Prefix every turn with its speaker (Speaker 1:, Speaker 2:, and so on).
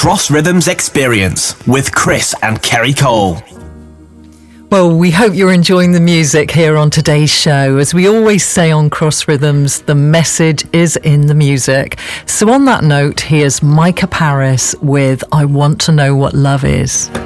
Speaker 1: Cross Rhythms Experience with Chris and Kerry Cole.
Speaker 2: Well, we hope you're enjoying the music here on today's show. As we always say on Cross Rhythms, the message is in the music. So on that note, here's Micah Paris with I Want to Know What Love Is.